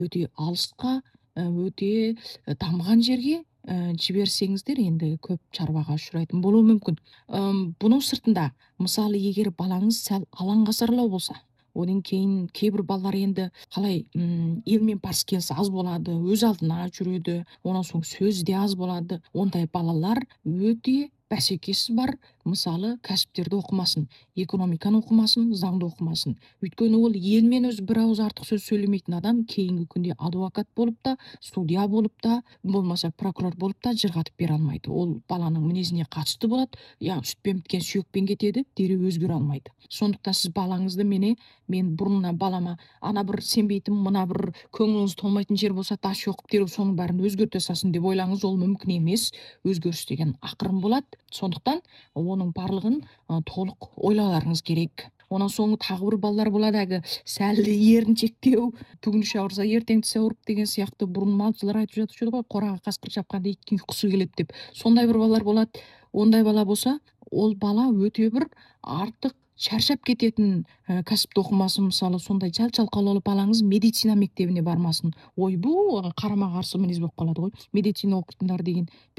өте алысқа, өте дамыған жерге жіберсеңіздер енді көп шаруаға ұшырайтын болуы мүмкін. Бұның сыртында мысалы егер балаңыз сәл алаңғасарлау болса, одан кейін кейбір балалар енді қалай елмен барыс келіс аз болады, өз алдына жүреді, онан соң сөзі де аз болады. Ондай балалар өте бәсекесі бар, мысалы кәсіптерді оқымасын, экономиканы оқымасын, заңды оқымасын. Өйткені ол елмен өзі бір ауыз артық сөз сөйлемейтін адам кейінгі күнде адвокат болып та, судья болып та, болмаса прокурор болып та жырғатып бере алмайды. Ол баланың мінезіне қатысты болады, сүтпен біткен сүйекпен кетеді, дереу өзгере алмайды. Сондықтан сіз балаңызды мен бұрыннан балама ана бір сенбейтін, мына бір көңіліңіз толмайтын жер болса тас оқып дереу соның бәрін өзгерте салсын деп ойлаңыз, ол мүмкін емес. Өзгеріс деген ақырын болады. Сондықтан оның барлығын толық ойлауларыңыз керек. Онан соң тағы бір балалар болады әлгі сәл еріншектеу, бүгін ауырса ертең тісі ауырып деген сияқты бұрын малшылар айтып жатушы еді ғой, қораға қасқыр шапқанда иттің ұйқысы келеді деп. Сондай бір балалар болады. Ондай бала болса, ол бала өте бір артық шаршап кететін кәсіпті оқымасын, мысалы сондай жал жалқаулау балаңыз медицина мектебіне бармасын. Ойбу, оған қарама қарсы мінез болып қалады ғой. Медицина оқитындар деген